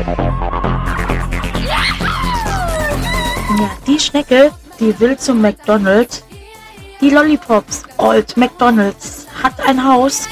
Ja, die Schnecke, die will zum McDonald's. Die Lollipops Old McDonald's hat ein Haus.